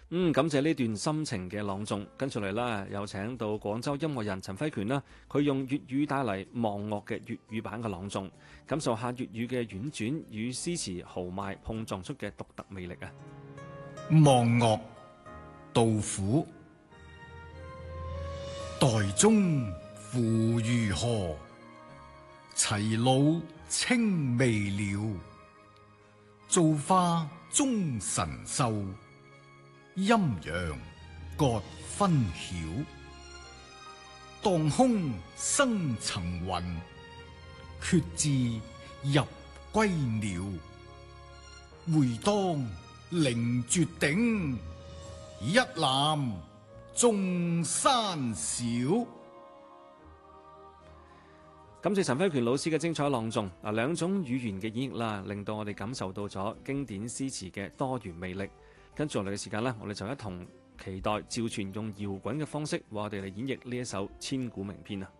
感謝呢段深情嘅朗誦。跟住嚟啦，有請到廣州音樂人陳輝權啦，佢用粵語帶嚟忘樂嘅粵語版嘅朗誦，感受下粵語嘅婉轉與詩詞豪邁碰撞出嘅獨特魅力啊！ 忘樂，杜甫。岱宗夫如何？齊魯青未了。造化鐘神秀，陰陽各分曉。當空生層雲，決眥入歸鳥。會當凌絕頂，一覽眾山小。 感謝陳輝權老師嘅精彩朗誦。兩種語言嘅演繹啦，令到我哋感受到咗經典詩詞嘅多元魅力。跟住落嚟嘅時間呢，我哋就一同期待趙傳用搖滾嘅方式為我哋嚟演繹呢一首千古名篇啊！